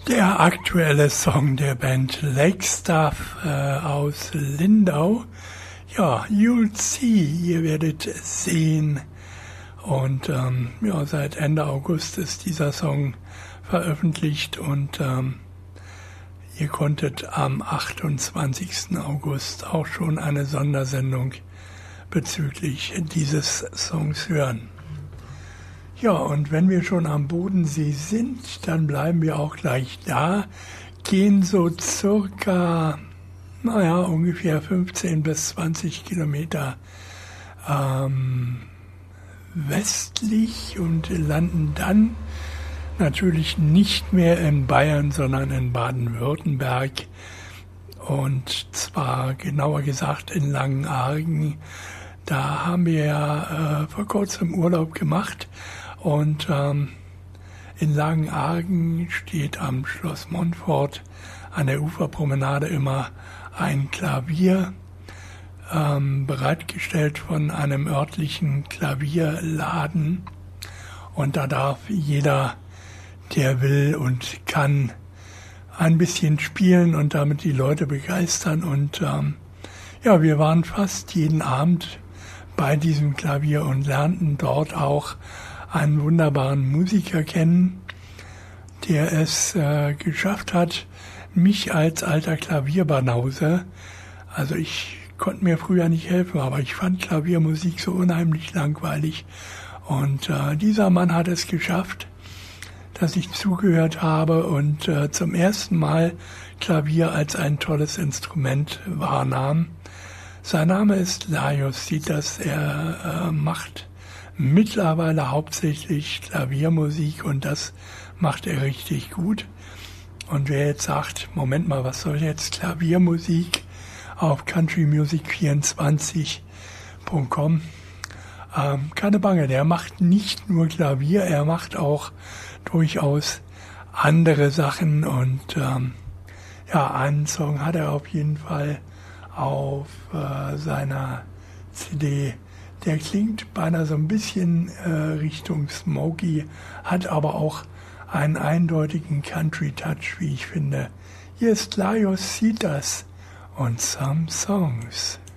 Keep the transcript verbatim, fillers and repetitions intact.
Der aktuelle Song der Band Lakestuff äh, aus Lindau. Ja, You'll See, ihr werdet sehen. Und ähm, ja, seit Ende August ist dieser Song veröffentlicht und ähm, ihr konntet am achtundzwanzigsten August auch schon eine Sondersendung bezüglich dieses Songs hören. Ja, und wenn wir schon am Bodensee sind, dann bleiben wir auch gleich da, gehen so circa, naja, ungefähr fünfzehn bis zwanzig Kilometer ähm, westlich und landen dann natürlich nicht mehr in Bayern, sondern in Baden-Württemberg. Und zwar genauer gesagt in Langenargen. Da haben wir ja äh, vor kurzem Urlaub gemacht. Und ähm, in Langenargen steht am Schloss Montfort an der Uferpromenade immer ein Klavier, ähm, bereitgestellt von einem örtlichen Klavierladen. Und da darf jeder, der will und kann, ein bisschen spielen und damit die Leute begeistern. Und ähm, ja, wir waren fast jeden Abend bei diesem Klavier und lernten dort auch einen wunderbaren Musiker kennen, der es äh, geschafft hat, mich als alter Klavierbanause, also ich konnte mir früher nicht helfen, aber ich fand Klaviermusik so unheimlich langweilig. Und äh, dieser Mann hat es geschafft, dass ich zugehört habe und äh, zum ersten Mal Klavier als ein tolles Instrument wahrnahm. Sein Name ist Lajos Sitas, er äh, macht mittlerweile hauptsächlich Klaviermusik und das macht er richtig gut. Und wer jetzt sagt, Moment mal, was soll jetzt Klaviermusik auf country music vierundzwanzig punkt com? Ähm, keine Bange, der macht nicht nur Klavier, er macht auch durchaus andere Sachen und ähm, ja, einen Song hat er auf jeden Fall auf äh, seiner C D. Der klingt beinahe so ein bisschen äh, Richtung Smokey, hat aber auch einen eindeutigen Country-Touch, wie ich finde. Hier ist Lajos Sitas und Some Songs.